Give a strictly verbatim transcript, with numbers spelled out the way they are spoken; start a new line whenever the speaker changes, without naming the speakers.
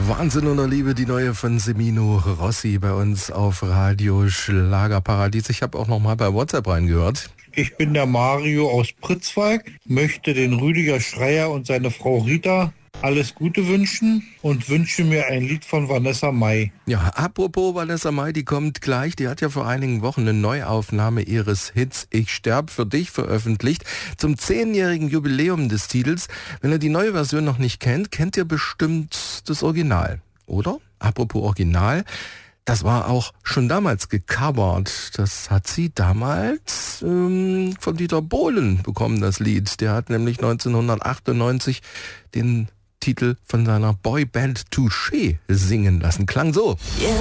Wahnsinn unter Liebe, die neue von Semino Rossi bei uns auf Radio Schlagerparadies. Ich habe auch noch mal bei WhatsApp reingehört.
Ich bin der Mario aus Pritzwalk, möchte den Rüdiger Schreier und seine Frau Rita alles Gute wünschen und wünsche mir ein Lied von Vanessa Mai.
Ja, apropos Vanessa Mai, die kommt gleich. Die hat ja vor einigen Wochen eine Neuaufnahme ihres Hits Ich sterb für dich veröffentlicht zum zehnjährigen Jubiläum des Titels. Wenn ihr die neue Version noch nicht kennt, kennt ihr bestimmt das Original, oder? Apropos Original, das war auch schon damals gecovert. Das hat sie damals ähm, von Dieter Bohlen bekommen, das Lied. Der hat nämlich neunzehnhundertachtundneunzig den Titel von seiner Boyband Touché singen lassen. Klang so.
Yeah.